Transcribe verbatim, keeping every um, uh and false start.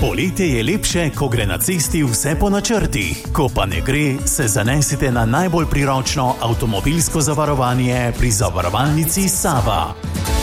Poletje je lepše, ko gre na cesti vse po načrtih. Ko pa ne gre, se zanesite na najbolj priročno avtomobilsko zavarovanje pri zavarovalnici Sava.